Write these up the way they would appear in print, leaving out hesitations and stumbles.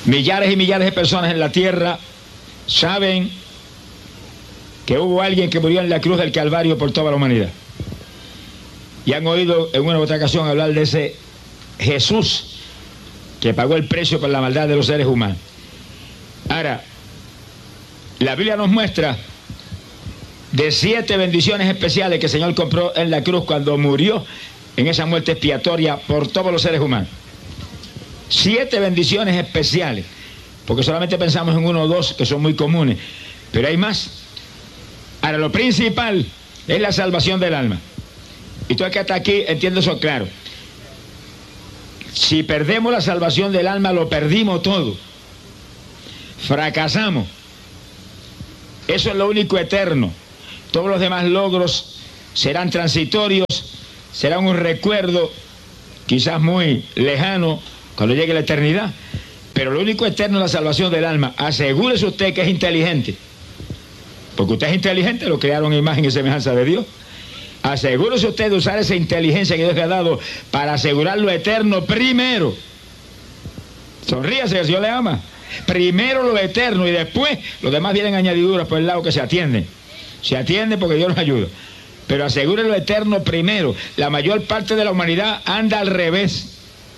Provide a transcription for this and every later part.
Millares y millares de personas en la tierra saben que hubo alguien que murió en la cruz del Calvario por toda la humanidad. Y han oído en una u otra ocasión hablar de ese Jesús que pagó el precio por la maldad de los seres humanos. Ahora, la Biblia nos muestra de 7 bendiciones especiales que el Señor compró en la cruz cuando murió en esa muerte expiatoria por todos los seres humanos. 7 bendiciones especiales, porque solamente pensamos en 1 o 2 que son muy comunes, pero hay más. Ahora, lo principal es la salvación del alma. Y tú que está aquí, entiende eso claro. Si perdemos la salvación del alma, lo perdimos todo. Fracasamos. Eso es lo único eterno. Todos los demás logros serán transitorios, serán un recuerdo, quizás muy lejano, cuando llegue la eternidad. Pero lo único eterno es la salvación del alma. Asegúrese usted que es inteligente. Porque usted es inteligente, lo crearon en imagen y semejanza de Dios. Asegúrese usted de usar esa inteligencia que Dios le ha dado para asegurar lo eterno primero. Sonríase, el Señor le ama. Primero lo eterno y después los demás vienen añadiduras por el lado que se atienden. Se atiende porque Dios nos ayuda. Pero asegure lo eterno primero. La mayor parte de la humanidad anda al revés.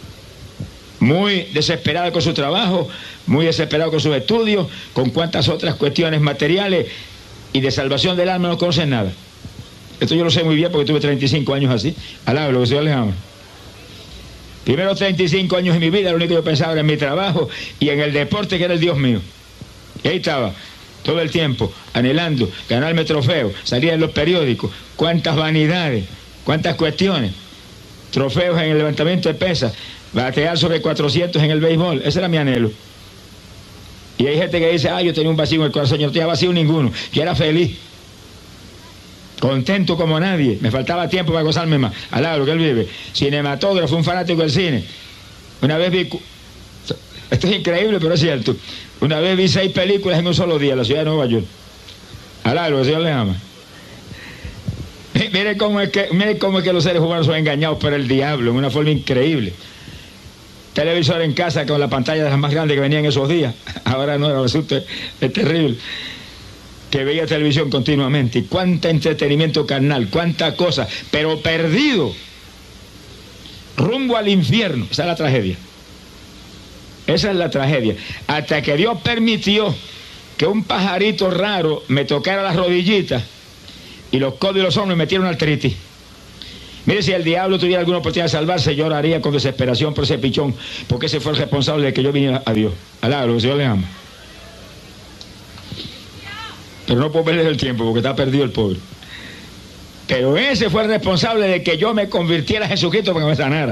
Muy desesperada con su trabajo, muy desesperado con sus estudios, con cuantas otras cuestiones materiales y de salvación del alma no conocen nada. Esto yo lo sé muy bien porque tuve 35 años así. Alaba lo que el Señor les ama. Primero 35 años en mi vida, lo único que yo pensaba era en mi trabajo y en el deporte que era el Dios mío. Y ahí estaba, todo el tiempo, anhelando ganarme trofeos, salía en los periódicos, cuántas vanidades, cuántas cuestiones, trofeos en el levantamiento de pesas, batear sobre 400 en el béisbol, ese era mi anhelo. Y hay gente que dice, yo tenía un vacío en el corazón, yo no tenía vacío ninguno, yo era feliz. Contento como nadie, me faltaba tiempo para gozarme más. Alaba lo que él vive. Cinematógrafo, un fanático del cine. Una vez vi, esto es increíble pero es cierto, una vez vi 6 películas en un solo día en la ciudad de Nueva York. Alaba lo que el Señor les ama. Miren cómo es que los seres humanos son engañados por el diablo en una forma increíble. Televisor en casa con la pantalla de las más grandes que venían esos días. Ahora no, resulta es terrible. Que veía televisión continuamente, y cuánto entretenimiento carnal, cuánta cosa, pero perdido, rumbo al infierno. Esa es la tragedia. Esa es la tragedia. Hasta que Dios permitió que un pajarito raro me tocara las rodillitas y los codos y los hombros me metieron artritis. Mire, si el diablo tuviera alguna oportunidad de salvarse, yo oraría con desesperación por ese pichón, porque ese fue el responsable de que yo viniera a Dios. Alá, lo que el Señor le ama. Pero no puedo perder el tiempo porque está perdido el pobre. Pero ese fue el responsable de que yo me convirtiera a Jesucristo para que me sanara.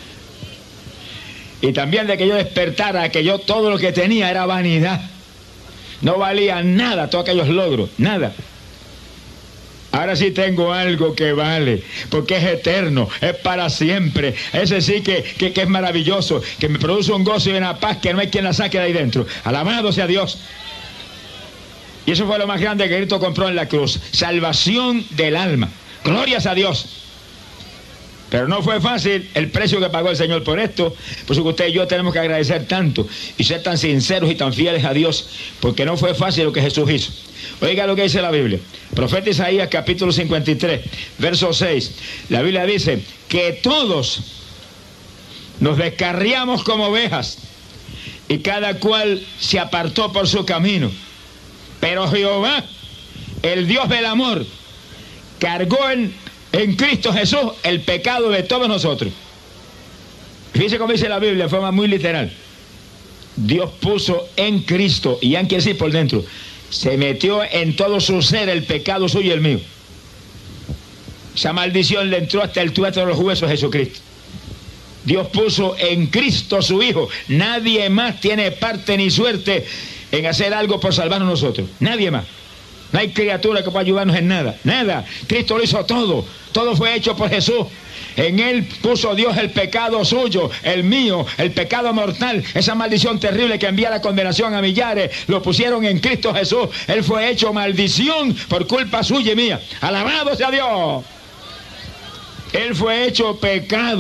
Y también de que yo despertara, que yo todo lo que tenía era vanidad. No valía nada todos aquellos logros, nada. Ahora sí tengo algo que vale, porque es eterno, es para siempre. Ese sí que es maravilloso, que me produce un gozo y una paz que no hay quien la saque de ahí dentro. Alabado sea Dios. Y eso fue lo más grande que Cristo compró en la cruz. Salvación del alma. Glorias a Dios. Pero no fue fácil el precio que pagó el Señor por esto. Por eso que usted y yo tenemos que agradecer tanto y ser tan sinceros y tan fieles a Dios, porque no fue fácil lo que Jesús hizo. Oiga lo que dice la Biblia. Profeta Isaías capítulo 53, verso 6. La Biblia dice que todos nos descarriamos como ovejas y cada cual se apartó por su camino. Pero Jehová, el Dios del amor, cargó en Cristo Jesús el pecado de todos nosotros. Fíjese cómo dice la Biblia de forma muy literal. Dios puso en Cristo, y en que sí por dentro, se metió en todo su ser el pecado suyo y el mío. Esa maldición le entró hasta el tuétano de los huesos a Jesucristo. Dios puso en Cristo su Hijo. Nadie más tiene parte ni suerte en hacer algo por salvarnos nosotros. Nadie más. No hay criatura que pueda ayudarnos en nada. Nada. Cristo lo hizo todo. Todo fue hecho por Jesús. En Él puso Dios el pecado suyo, el mío, el pecado mortal. Esa maldición terrible que envía la condenación a millares, lo pusieron en Cristo Jesús. Él fue hecho maldición por culpa suya y mía. Alabado sea Dios. Él fue hecho pecado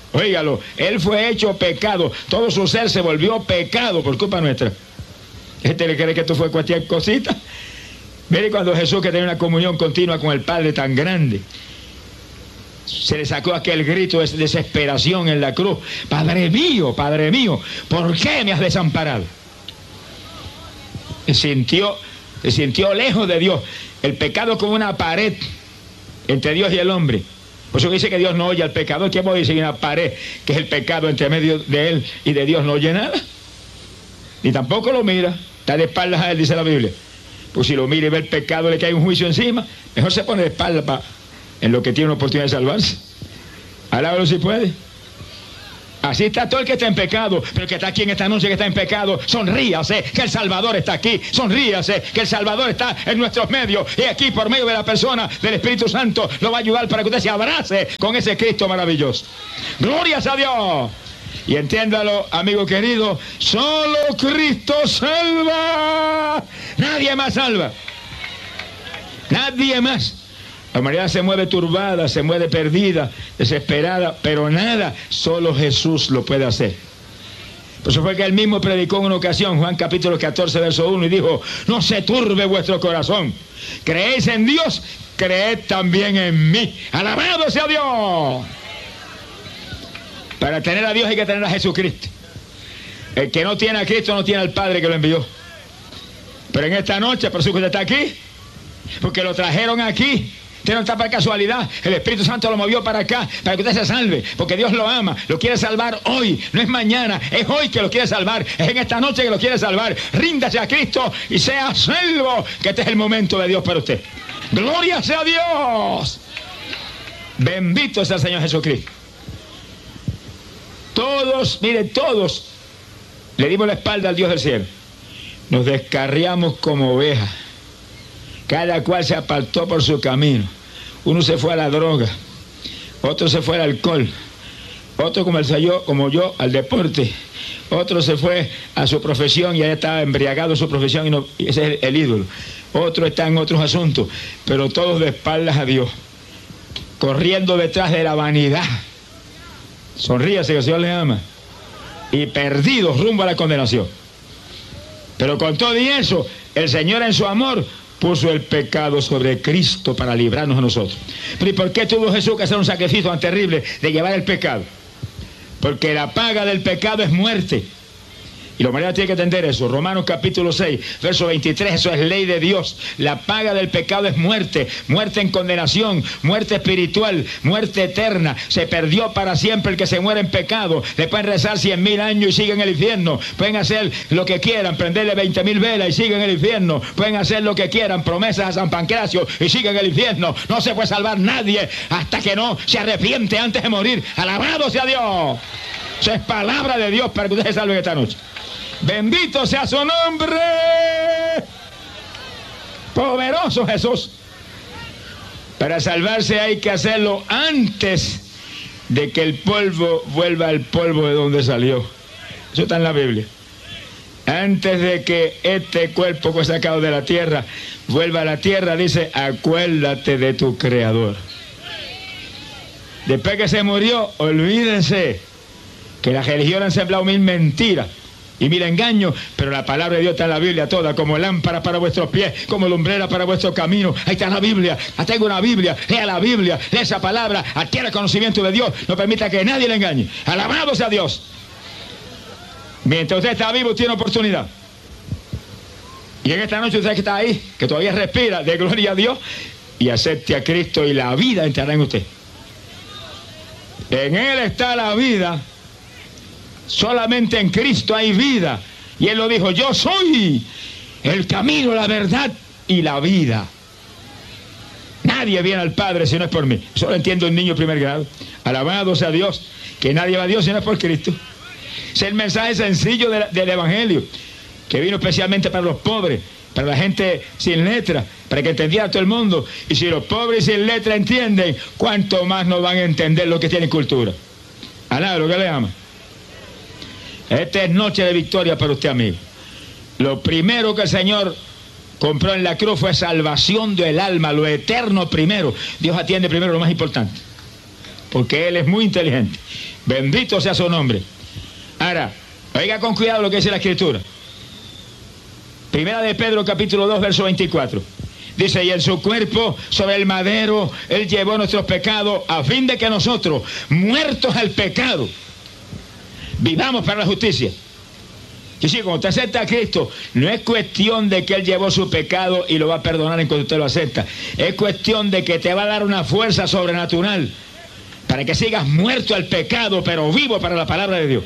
Óigalo, Él fue hecho pecado. Todo su ser se volvió pecado por culpa nuestra. ¿Este le cree que esto fue cualquier cosita? Mire cuando Jesús, que tenía una comunión continua con el Padre tan grande, se le sacó aquel grito de desesperación en la cruz. Padre mío, ¿por qué me has desamparado? Se sintió lejos de Dios. El pecado como una pared entre Dios y el hombre. Por eso dice que Dios no oye al pecador. ¿Qué puede decir una pared que es el pecado entre medio de él y de Dios? No oye nada. Ni tampoco lo mira. Está de espaldas a él, dice la Biblia. Pues si lo mira y ve el pecado, le cae un juicio encima. Mejor se pone de espaldas en lo que tiene una oportunidad de salvarse. Alábalo si puede. Así está todo el que está en pecado, pero el que está aquí en esta noche que está en pecado, sonríase que el Salvador está aquí, sonríase que el Salvador está en nuestros medios, y aquí por medio de la persona del Espíritu Santo lo va a ayudar para que usted se abrace con ese Cristo maravilloso. ¡Glorias a Dios! Y entiéndalo, amigo querido, solo Cristo salva, nadie más salva, nadie más. La humanidad se mueve turbada, se mueve perdida, desesperada, pero nada, solo Jesús lo puede hacer. Por eso fue que él mismo predicó en una ocasión, Juan capítulo 14, verso 1, y dijo: no se turbe vuestro corazón, creéis en Dios, creed también en mí. ¡Alabado sea Dios! Para tener a Dios hay que tener a Jesucristo. El que no tiene a Cristo no tiene al Padre que lo envió. Pero en esta noche, por eso que usted está aquí, porque lo trajeron aquí. Usted no está para casualidad. El Espíritu Santo lo movió para acá, para que usted se salve, porque Dios lo ama, lo quiere salvar hoy, no es mañana, es hoy que lo quiere salvar, es en esta noche que lo quiere salvar. Ríndase a Cristo y sea salvo, que este es el momento de Dios para usted. ¡Gloria sea a Dios! Bendito sea el Señor Jesucristo. Todos, mire, todos le dimos la espalda al Dios del cielo. Nos descarriamos como ovejas. Cada cual se apartó por su camino. Uno se fue a la droga, otro se fue al alcohol, otro como yo al deporte, otro se fue a su profesión y allá estaba embriagado en su profesión y ese es el ídolo. Otro está en otros asuntos, pero todos de espaldas a Dios, corriendo detrás de la vanidad. Sonríase que el Señor le ama. Y perdidos rumbo a la condenación. Pero con todo y eso, el Señor en su amor puso el pecado sobre Cristo para librarnos a nosotros. Pero ¿y por qué tuvo Jesús que hacer un sacrificio tan terrible de llevar el pecado? Porque la paga del pecado es muerte. Y la humanidad tiene que entender eso. Romanos capítulo 6, verso 23, eso es ley de Dios. La paga del pecado es muerte, muerte en condenación, muerte espiritual, muerte eterna. Se perdió para siempre el que se muere en pecado. Le pueden rezar 100.000 años y siguen en el infierno. Pueden hacer lo que quieran, prenderle 20.000 velas y siguen en el infierno. Pueden hacer lo que quieran, promesas a San Pancracio y siguen en el infierno. No se puede salvar nadie hasta que no se arrepiente antes de morir. ¡Alabado sea Dios! Eso es palabra de Dios para que ustedes se salven esta noche. Bendito sea su nombre. Poderoso Jesús. Para salvarse hay que hacerlo antes de que el polvo vuelva al polvo de donde salió. Eso está en la Biblia. Antes de que este cuerpo que fue sacado de la tierra vuelva a la tierra, dice: acuérdate de tu Creador. Después que se murió, olvídense que las religiones han sembrado mil mentiras y mil engaños, pero la palabra de Dios está en la Biblia toda, como lámpara para vuestros pies, como lumbrera para vuestros caminos. Ahí está la Biblia. Tengo una Biblia, lea la Biblia, lea esa palabra, adquiera conocimiento de Dios, no permita que nadie le engañe. Alabado sea Dios. Mientras usted está vivo, tiene oportunidad. Y en esta noche usted que está ahí, que todavía respira, de gloria a Dios, y acepte a Cristo y la vida entrará en usted. En Él está la vida. Solamente en Cristo hay vida. Y Él lo dijo: yo soy el camino, la verdad y la vida. Nadie viene al Padre si no es por mí. Eso lo entiende un niño de primer grado. Alabado sea Dios, que nadie va a Dios si no es por Cristo. Es el mensaje sencillo del Evangelio, que vino especialmente para los pobres, para la gente sin letra, para que entendiera todo el mundo. Y si los pobres sin letra entienden, ¿cuánto más no van a entender los que tienen cultura? Alá, lo que le ama. Esta es noche de victoria para usted, amigo. Lo primero que el Señor compró en la cruz fue salvación del alma, lo eterno primero. Dios atiende primero lo más importante, porque Él es muy inteligente. Bendito sea su nombre. Ahora, oiga con cuidado lo que dice la Escritura. Primera de Pedro, capítulo 2, verso 24. Dice, y en su cuerpo, sobre el madero, Él llevó nuestros pecados, a fin de que nosotros, muertos al pecado, vivamos para la justicia. Y sí, cuando usted acepta a Cristo, no es cuestión de que Él llevó su pecado y lo va a perdonar en cuanto usted lo acepta. Es cuestión de que te va a dar una fuerza sobrenatural para que sigas muerto al pecado, pero vivo para la palabra de Dios.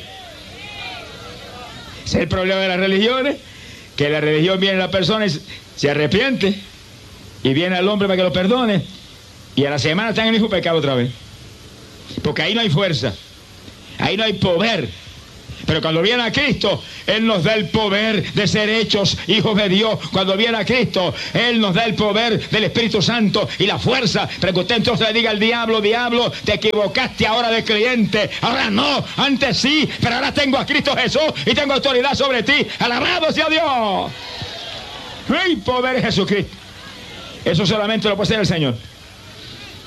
Ese es el problema de las religiones, que la religión viene a la persona y se arrepiente, y viene al hombre para que lo perdone, y a la semana está en el mismo pecado otra vez. Porque ahí no hay fuerza, ahí no hay poder. Pero cuando viene a Cristo, Él nos da el poder de ser hechos hijos de Dios. Cuando viene a Cristo, Él nos da el poder del Espíritu Santo y la fuerza. Pero que usted entonces le diga al diablo, diablo, te equivocaste ahora de creyente. Ahora no, antes sí, pero ahora tengo a Cristo Jesús y tengo autoridad sobre ti. Alabado sea Dios. ¡Ay, poder de Jesucristo! Eso solamente lo puede hacer el Señor.